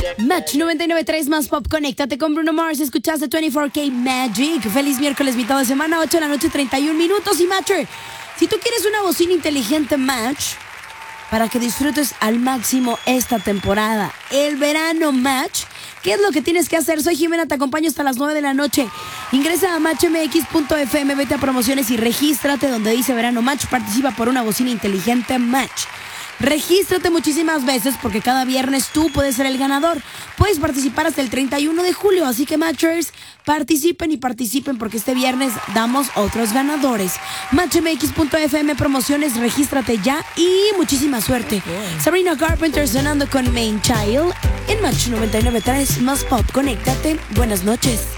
Match 99.3 más pop. Conéctate con Bruno Mars. Escuchaste 24K Magic. Feliz miércoles, mitad de semana, 8 de la noche, 31 minutos. Y Matcher, si tú quieres una bocina inteligente Match para que disfrutes al máximo esta temporada, el verano Match, ¿qué es lo que tienes que hacer? Soy Jimena, te acompaño hasta las 9 de la noche. Ingresa a matchmx.fm, vete a promociones y regístrate donde dice verano Match. Participa por una bocina inteligente Match. Regístrate muchísimas veces porque cada viernes tú puedes ser el ganador. Puedes participar hasta el 31 de julio, así que Matchers, participen porque este viernes damos otros ganadores. Matchmx.fm, promociones, regístrate ya y muchísima suerte. Sabrina Carpenter sonando con Main Child en Match 99.3 más pop. Conéctate. Buenas noches.